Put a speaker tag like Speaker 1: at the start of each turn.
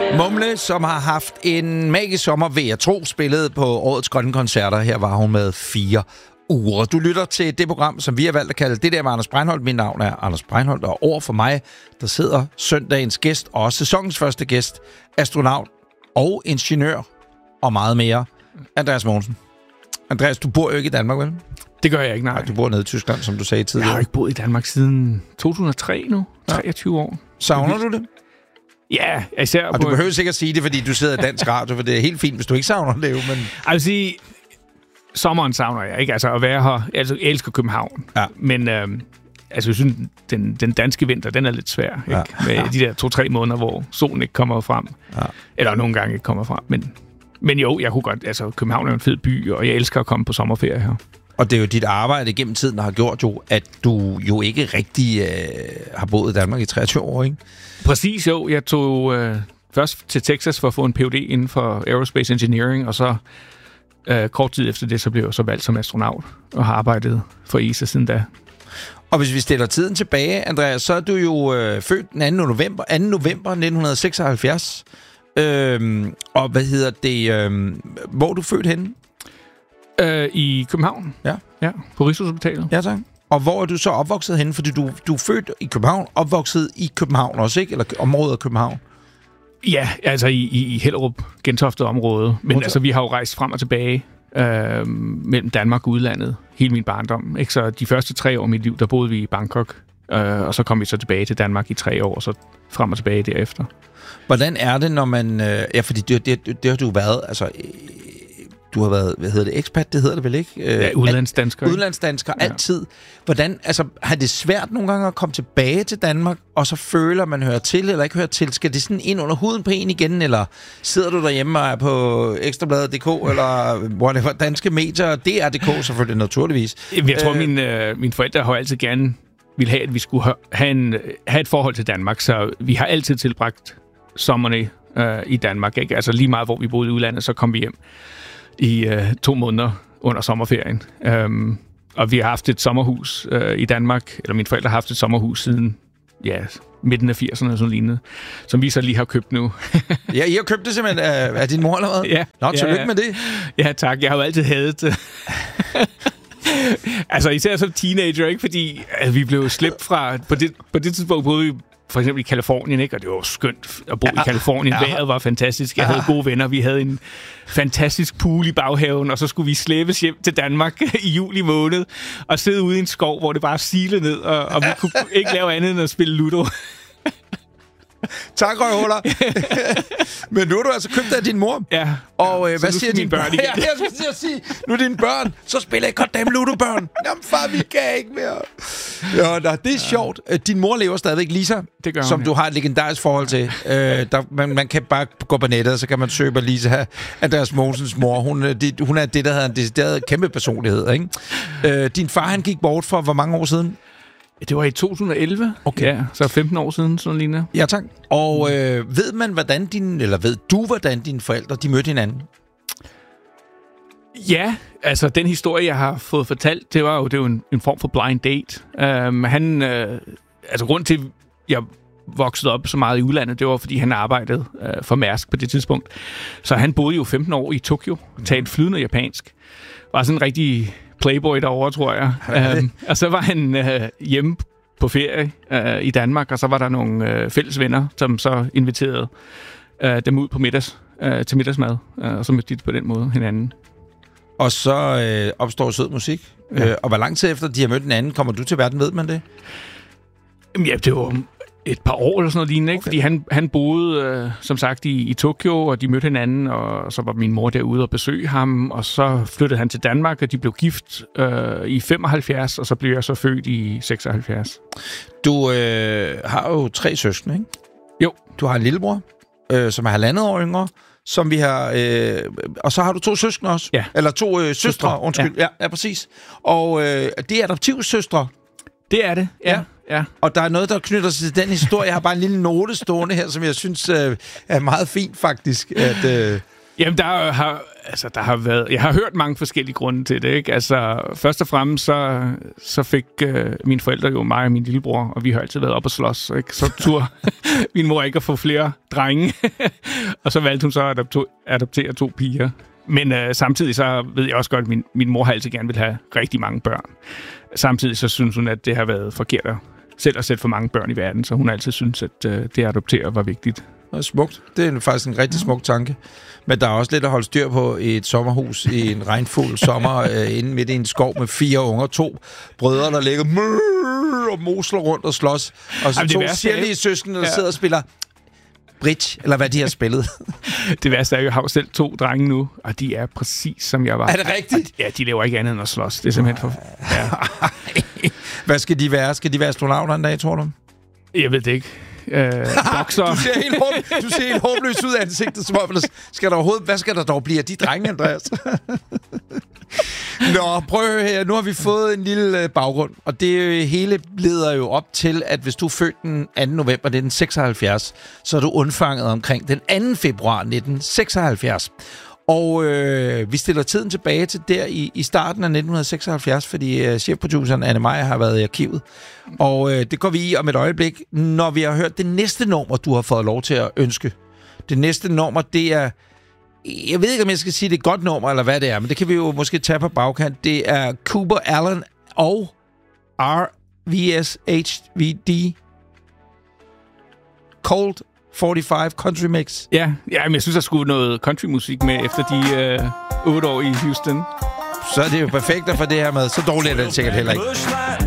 Speaker 1: Mumle, som har haft en magisk sommer, vil jeg tro, spillet på årets grønne koncerter. Her var hun med 4 uger. Du lytter til det program, som vi har valgt at kalde Det der med Anders Breinholt. Mit navn er Anders Breinholt, og over for mig, der sidder søndagens gæst, og sæsonens første gæst, astronaut og ingeniør og meget mere, Andreas Mogensen. Andreas, du bor jo ikke i Danmark, vel?
Speaker 2: Det gør jeg ikke, nej.
Speaker 1: Du bor nede i Tyskland, som du sagde tidligere.
Speaker 2: Jeg har ikke boet i Danmark siden 2003 nu. 23 år.
Speaker 1: Savner du det?
Speaker 2: Ja, især
Speaker 1: og du behøver sikkert sige det, fordi du sidder i dansk radio, for det er helt fint, hvis du ikke savner det. Men...
Speaker 2: Jeg vil sige, sommeren savner jeg ikke. Altså at være her. Altså, jeg elsker København. Ja. Men jeg synes, den danske vinter, den er lidt svær. Ikke? Ja. Med de der 2-3 måneder, hvor solen ikke kommer frem. Ja. Eller nogle gange ikke kommer frem. Men jo, jeg kunne godt... Altså, København er en fed by, og jeg elsker at komme på sommerferie her. Og
Speaker 1: det er jo dit arbejde gennem tiden, der har gjort jo, at du jo ikke rigtig har boet i Danmark i 23 år, ikke?
Speaker 2: Præcis, jo. Jeg tog først til Texas for at få en Ph.D. inden for Aerospace Engineering, og så kort tid efter det, så blev jeg så valgt som astronaut og har arbejdet for ESA siden da.
Speaker 1: Og hvis vi stiller tiden tilbage, Andreas, så er du jo født den 2. november 1976. Og hvad hedder det? Hvor er du født henne?
Speaker 2: I København.
Speaker 1: Ja,
Speaker 2: på Rigshospitalet.
Speaker 1: Ja, tak. Og hvor er du så opvokset henne? Fordi du er født i København, opvokset i København også, ikke? Eller området af København?
Speaker 2: Ja, altså i Hellerup, Gentofte område. Men altså, vi har jo rejst frem og tilbage mellem Danmark og udlandet hele min barndom. Ikke? Så de første 3 år af mit liv, der boede vi i Bangkok. Og så kom vi så tilbage til Danmark i 3 år, og så frem og tilbage derefter.
Speaker 1: Hvordan er det, når man... Ja, fordi det har du været... Altså, du har været, hvad hedder det, ekspat, det hedder det vel ikke?
Speaker 2: Ja, udlandsdansker.
Speaker 1: Udlandsdansker, altid. Hvordan, altså, har det svært nogle gange at komme tilbage til Danmark, og så føler man hører til, eller ikke hører til? Skal det sådan ind under huden på en igen, eller sidder du derhjemme og er på Ekstrabladet.dk, eller whatever, danske medier, DR.dk selvfølgelig, naturligvis.
Speaker 2: Jeg tror, mine forældre har altid gerne ville have, at vi skulle have et forhold til Danmark, så vi har altid tilbragt sommerne i Danmark, ikke? Altså lige meget, hvor vi boede i udlandet, så kom vi hjem i 2 måneder under sommerferien. Og vi har haft et sommerhus i Danmark, eller mine forældre har haft et sommerhus siden midten af 80'erne og sådan lignende, som vi så lige har købt nu.
Speaker 1: Ja, I har købt det simpelthen af din mor eller hvad?
Speaker 2: Ja.
Speaker 1: Nå, tillykke med det.
Speaker 2: Ja, tak. Jeg har jo altid hadet det. Altså især som teenager, ikke? Fordi vi blev slæbt fra... På det tidspunkt boede vi for eksempel i Californien, ikke? Og det var skønt at bo i Californien. Vejret var fantastisk. Jeg havde gode venner. Vi havde en fantastisk pool i baghaven, og så skulle vi slæbes hjem til Danmark i juli måned og sidde ude i en skov, hvor det bare silede ned, og vi kunne ikke lave andet end at spille Ludo.
Speaker 1: Tak, røvhuller. Men nu er du altså købt af din mor.
Speaker 2: Ja.
Speaker 1: Og hvad siger dine børn?
Speaker 2: Igen?
Speaker 1: Ja, jeg skulle sige, nu er dine børn, så spiller jeg godt dem Ludo-børn. Jamen far, vi kan ikke mere. Ja, det er sjovt. Din mor lever stadigvæk, Lisa,
Speaker 2: det gør hun,
Speaker 1: som du har et legendarisk forhold til. Man kan bare gå på nettet, og så kan man søge på Lisa, Andreas Mogensens mor. Hun er det, der hedder en decideret kæmpe personlighed, ikke? Din far, han gik bort for hvor mange år siden?
Speaker 2: Det var i 2011.
Speaker 1: Okay.
Speaker 2: Ja, så 15 år siden, sådan lignende.
Speaker 1: Ja, tak. Og ved du, hvordan dine forældre, de mødte hinanden?
Speaker 2: Ja, altså den historie, jeg har fået fortalt, det var jo en form for blind date. Grund til, jeg voksede op så meget i udlandet, det var, fordi han arbejdede for Mærsk på det tidspunkt. Så han boede jo 15 år i Tokyo, talte flydende japansk. Var sådan en rigtig playboy derovre, tror jeg. Og så var han hjemme på ferie i Danmark, og så var der nogle fælles venner, som så inviterede dem ud på til middagsmad, og så mødte de på den måde hinanden.
Speaker 1: Og så opstår sød musik. Ja. Og hvor lang tid efter de har mødt hinanden, kommer du til verden, ved man det?
Speaker 2: Ja, det var et par år eller sådan noget lignende, ikke? Fordi han boede, som sagt, i Tokyo, og de mødte hinanden, og så var min mor derude og besøge ham, og så flyttede han til Danmark, og de blev gift i 75, og så blev jeg så født i 76.
Speaker 1: Du har jo 3 søskende, ikke?
Speaker 2: Jo.
Speaker 1: Du har en lillebror, som er 1,5 år yngre, som vi har... og så har du 2 søskende også?
Speaker 2: Ja.
Speaker 1: Eller 2 søstre, undskyld. Ja, det og det er adoptivsøstre.
Speaker 2: Det er det, ja.
Speaker 1: Og der er noget, der knytter sig til den historie. Jeg har bare en lille note stående her, som jeg synes er meget fint, faktisk.
Speaker 2: Jamen, der Altså, jeg har hørt mange forskellige grunde til det, ikke? Altså, først og fremmest, så fik mine forældre jo mig og min lillebror, og vi har altid været op og slås, ikke? Så turde min mor ikke at få flere drenge, og så valgte hun så at adoptere 2 piger. Men samtidig så ved jeg også godt, at min mor har altid gerne vil have rigtig mange børn. Samtidig så synes hun, at det har været forkert selv at sætte for mange børn i verden, så hun har altid synes, at det at adoptere var vigtigt.
Speaker 1: Det er smukt. Det er faktisk en rigtig smuk tanke. Men der er også lidt at holde styr på i et sommerhus i en regnfuld sommer inde midt i en skov med 4 unger, 2 brødre, der ligger og mosler rundt og slås. Og så 2 særlige søskende, der sidder og spiller bridge, eller hvad de har spillet.
Speaker 2: Det værste er jo, at jeg har selv 2 drenge nu, og de er præcis som jeg var.
Speaker 1: Er det rigtigt?
Speaker 2: Ja, de laver ikke andet end at slås. Det er simpelthen for... Ja.
Speaker 1: Hvad skal de være? Skal de være astronauter en dag, tror du?
Speaker 2: Jeg ved det ikke. Bokser.
Speaker 1: Du ser helt håbløs ud af ansigtet, som om, hvad skal der dog blive af de drenge, Andreas? Nå, prøv at høre her. Nu har vi fået en lille baggrund, og det hele leder jo op til, at hvis du er født den 2. november 1976, så er du undfanget omkring den 2. februar 1976. Og vi stiller tiden tilbage til der i starten af 1976, fordi chefproduceren Anne Meyer har været i arkivet. Og det går vi i om et øjeblik, når vi har hørt det næste nummer, du har fået lov til at ønske. Det næste nummer, det er... Jeg ved ikke, om jeg skal sige, det er et godt nummer, eller hvad det er, men det kan vi jo måske tage på bagkant. Det er Cooper Allen og RVSHVD Cold 45 Country Mix.
Speaker 2: Ja, men jeg synes, der skulle noget countrymusik med efter de 8 år i Houston.
Speaker 1: Så er det jo perfekt at få det her med. Så dårligt er det sikkert heller ikke.